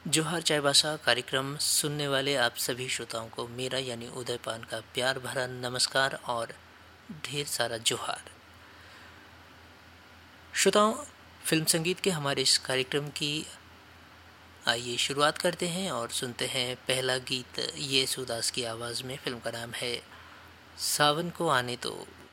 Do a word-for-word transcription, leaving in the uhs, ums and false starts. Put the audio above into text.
जोहार चायबासा कार्यक्रम सुनने वाले आप सभी श्रोताओं को मेरा यानी उदयपान का प्यार भरा नमस्कार और ढेर सारा जोहार। श्रोताओं, फिल्म संगीत के हमारे इस कार्यक्रम की आइए शुरुआत करते हैं और सुनते हैं पहला गीत येसुदास की आवाज़ में। फिल्म का नाम है सावन को आने दो।